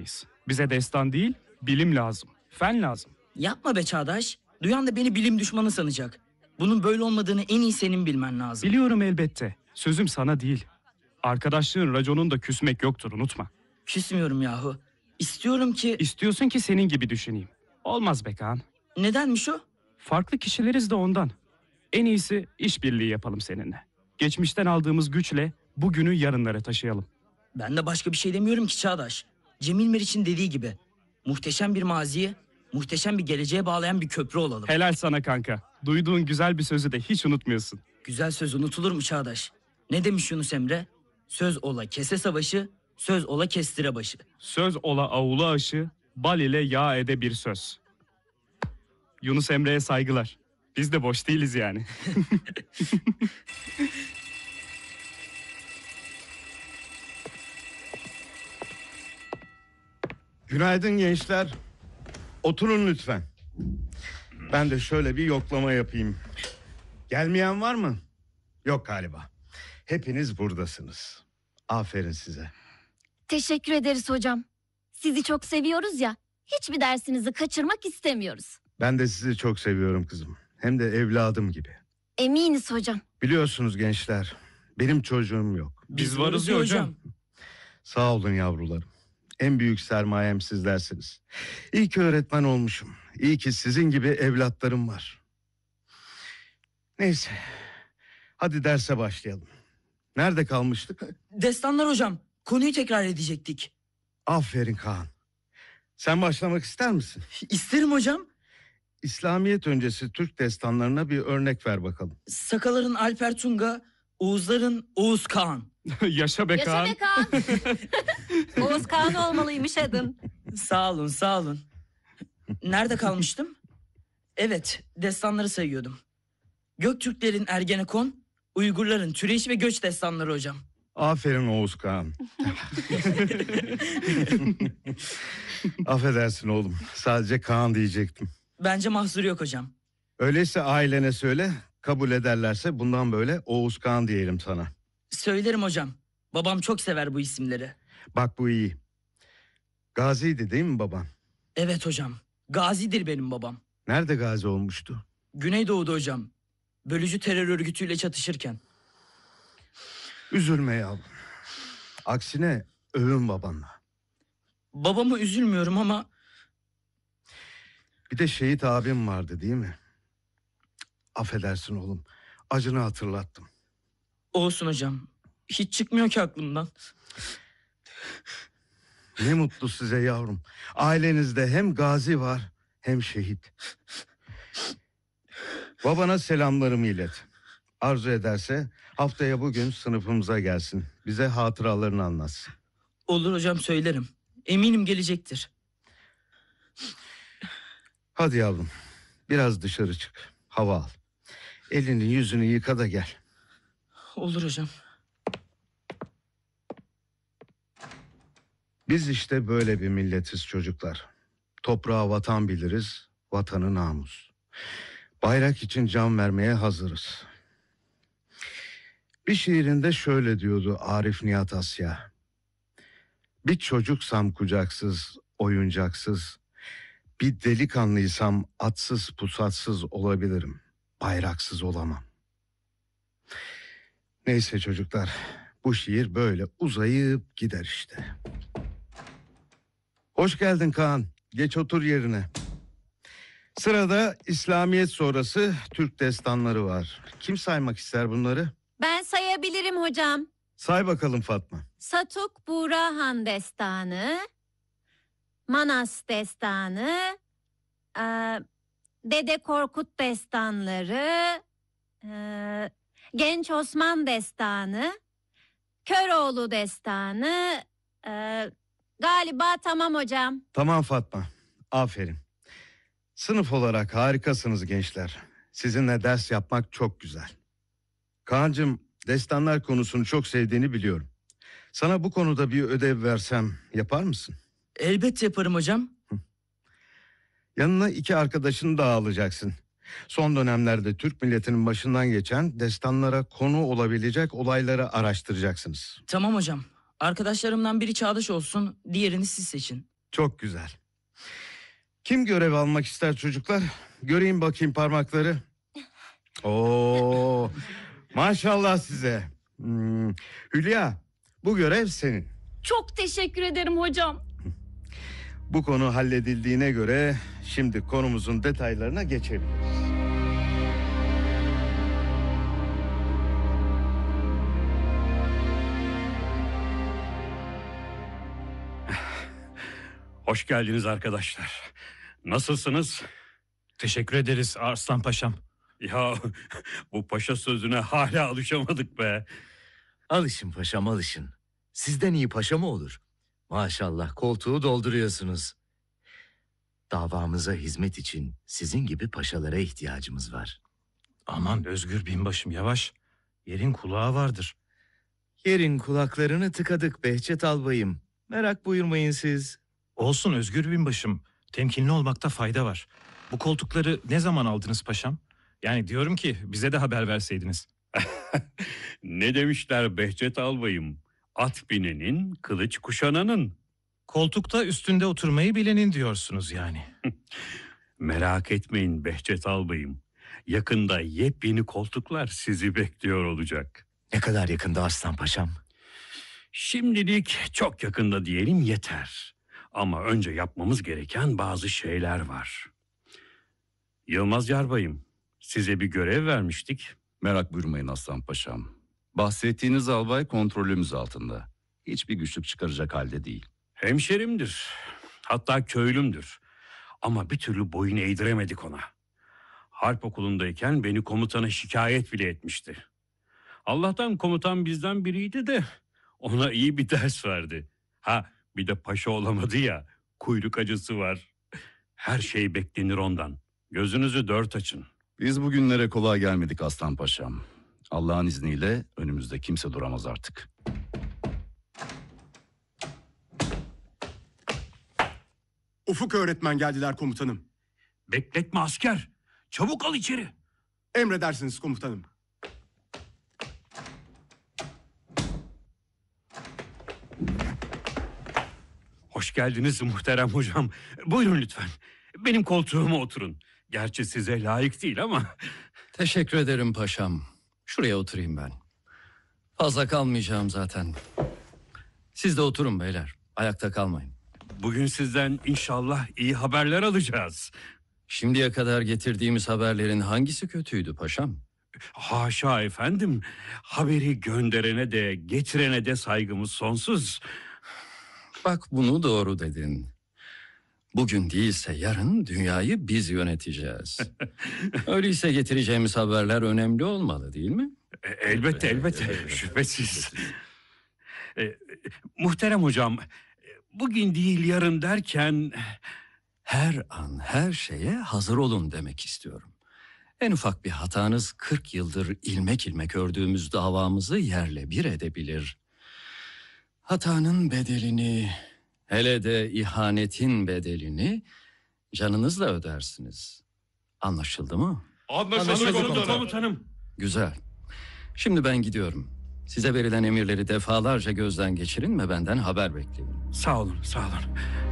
yapamayız. Bize destan değil, bilim lazım. Fen lazım. Yapma be Çağdaş. Duyan da beni bilim düşmanı sanacak. Bunun böyle olmadığını en iyi senin bilmen lazım. Biliyorum elbette. Sözüm sana değil. Arkadaşlığın raconunda küsmek yoktur, unutma. Küsmüyorum yahu. İstiyorum ki... İstiyorsun ki senin gibi düşüneyim. Olmaz be Kaan. Nedenmiş o? Farklı kişileriz de ondan. En iyisi işbirliği yapalım seninle. Geçmişten aldığımız güçle bugünü yarınlara taşıyalım. Ben de başka bir şey demiyorum ki Çağdaş. Cemil Meriç'in dediği gibi. Muhteşem bir maziye, muhteşem bir geleceğe bağlayan bir köprü olalım. Helal sana kanka. Duyduğun güzel bir sözü de hiç unutmuyorsun. Güzel söz unutulur mu Çağdaş? Ne demiş Yunus Emre? Söz ola kese savaşı, söz ola kestire başı. Söz ola avulu aşı, bal ile yağ ede bir söz. Yunus Emre'ye saygılar. Biz de boş değiliz yani. Günaydın gençler. Oturun lütfen. Ben de şöyle bir yoklama yapayım. Gelmeyen var mı? Yok galiba. Hepiniz buradasınız. Aferin size. Teşekkür ederiz hocam. Sizi çok seviyoruz ya. Hiçbir dersinizi kaçırmak istemiyoruz. Ben de sizi çok seviyorum kızım. Hem de evladım gibi. Eminiz hocam. Biliyorsunuz gençler, benim çocuğum yok. Biz varız ya hocam. Sağ olun yavrularım. En büyük sermayem sizlersiniz. İyi ki öğretmen olmuşum. İyi ki sizin gibi evlatlarım var. Neyse. Hadi derse başlayalım. Nerede kalmıştık? Destanlar hocam. Konuyu tekrar edecektik. Aferin Kaan. Sen başlamak ister misin? İsterim hocam. İslamiyet öncesi Türk destanlarına bir örnek ver bakalım. Sakaların Alper Tunga, Oğuzların Oğuz Kağan. Yaşa be Kaan. Yaşa be Kaan. Oğuz Kağan olmalıymış adın. Sağ olun, sağ olun. Nerede kalmıştım? Evet, destanları sayıyordum. Göktürklerin Ergenekon, Uygurların Türeş ve Göç destanları hocam. Aferin Oğuz Kağan. Affedersin oğlum. Sadece Kaan diyecektim. Bence mahsuru yok hocam. Öyleyse ailene söyle. Kabul ederlerse bundan böyle Oğuz Kağan diyelim sana. Söylerim hocam. Babam çok sever bu isimleri. Bak bu iyi. Gaziydi değil mi baban? Evet hocam. Gazidir benim babam. Nerede gazi olmuştu? Güneydoğu'da hocam. Bölücü terör örgütüyle çatışırken. Üzülme yavrum. Aksine övün babanla. Babamı üzülmüyorum ama... Bir de şehit abim vardı değil mi? Affedersin oğlum. Acını hatırlattım. Olsun hocam. Hiç çıkmıyor ki aklımdan. Ne mutlu size yavrum. Ailenizde hem gazi var hem şehit. Babana selamlarımı ilet. Arzu ederse haftaya bugün sınıfımıza gelsin. Bize hatıralarını anlatsın. Olur hocam, söylerim. Eminim gelecektir. Hadi yavrum. Biraz dışarı çık. Hava al. Elini yüzünü yıka da gel. Olur hocam. Biz işte böyle bir milletiz çocuklar. Toprağa vatan biliriz, vatanı namus. Bayrak için can vermeye hazırız. Bir şiirinde şöyle diyordu Arif Nihat Asya. Bir çocuksam kucaksız, oyuncaksız, bir delikanlıysam atsız pusatsız olabilirim. Bayraksız olamam. Neyse çocuklar, bu şiir böyle uzayıp gider işte. Hoş geldin Kaan. Geç otur yerine. Sırada İslamiyet sonrası Türk destanları var. Kim saymak ister bunları? Ben sayabilirim hocam. Say bakalım Fatma. Satuk Burahan destanı, Manas destanı, Dede Korkut destanları, Genç Osman destanı, Köroğlu destanı, galiba tamam hocam. Tamam Fatma. Aferin. Sınıf olarak harikasınız gençler. Sizinle ders yapmak çok güzel. Kaan'cığım, destanlar konusunu çok sevdiğini biliyorum. Sana bu konuda bir ödev versem yapar mısın? Elbette yaparım hocam. Yanına 2 arkadaşını daha alacaksın. Son dönemlerde Türk milletinin başından geçen destanlara konu olabilecek olayları araştıracaksınız. Tamam hocam. Arkadaşlarımdan biri Çağdaş olsun, diğerini siz seçin. Çok güzel. Kim görev almak ister çocuklar? Göreyim bakayım parmakları. Oo, maşallah size. Hülya, bu görev senin. Çok teşekkür ederim hocam. Bu konu halledildiğine göre şimdi konumuzun detaylarına geçebiliriz. Hoş geldiniz arkadaşlar. Nasılsınız? Teşekkür ederiz Arslan Paşam. Ya bu paşa sözüne hala alışamadık be. Alışın paşam alışın. Sizden iyi paşa mı olur? Maşallah koltuğu dolduruyorsunuz. Davamıza hizmet için sizin gibi paşalara ihtiyacımız var. Aman Özgür Binbaşım yavaş. Yerin kulağı vardır. Yerin kulaklarını tıkadık Behçet albayım. Merak buyurmayın siz. Olsun Özgür Binbaşım. Temkinli olmakta fayda var. Bu koltukları ne zaman aldınız paşam? Yani diyorum ki bize de haber verseydiniz. Ne demişler Behçet albayım? At binenin, kılıç kuşananın. Koltukta üstünde oturmayı bilenin diyorsunuz yani. Merak etmeyin Behçet albayım. Yakında yepyeni koltuklar sizi bekliyor olacak. Ne kadar yakında Arslan paşam? Şimdilik çok yakında diyelim yeter. Ama önce yapmamız gereken bazı şeyler var. Yılmaz Yarbayım, size bir görev vermiştik. Merak buyurmayın Aslan Paşam. Bahsettiğiniz albay kontrolümüz altında. Hiçbir güçlük çıkaracak halde değil. Hemşerimdir. Hatta köylümdür. Ama bir türlü boyun eğdiremedik ona. Harp okulundayken beni komutana şikayet bile etmişti. Allah'tan komutan bizden biriydi de ona iyi bir ders verdi. Ha bir de paşa olamadı ya, kuyruk acısı var. Her şey beklenir ondan. Gözünüzü dört açın. Biz bugünlere kolay gelmedik Aslan Paşam. Allah'ın izniyle önümüzde kimse duramaz artık. Ufuk öğretmen geldiler komutanım. Bekletme asker. Çabuk al içeri. Emredersiniz komutanım. Hoş geldiniz muhterem hocam. Buyurun lütfen. Benim koltuğuma oturun. Gerçi size layık değil ama... Teşekkür ederim paşam. Şuraya oturayım ben. Fazla kalmayacağım zaten. Siz de oturun beyler. Ayakta kalmayın. Bugün sizden inşallah iyi haberler alacağız. Şimdiye kadar getirdiğimiz haberlerin hangisi kötüydü paşam? Haşa efendim. Haberi gönderene de getirene de saygımız sonsuz. Bak bunu doğru dedin. Bugün değilse yarın dünyayı biz yöneteceğiz. Öyleyse getireceğimiz haberler önemli olmalı değil mi? Elbette elbette şüphesiz. Muhterem hocam, bugün değil yarın derken... Her an her şeye hazır olun demek istiyorum. En ufak bir hatanız 40 yıldır ilmek ilmek ördüğümüz davamızı yerle bir edebilir. Hatanın bedelini, hele de ihanetin bedelini canınızla ödersiniz. Anlaşıldı mı? Anlaşıldı komutanım. Güzel. Şimdi ben gidiyorum. Size verilen emirleri defalarca gözden geçirin ve benden haber bekleyin. Sağ olun, sağ olun.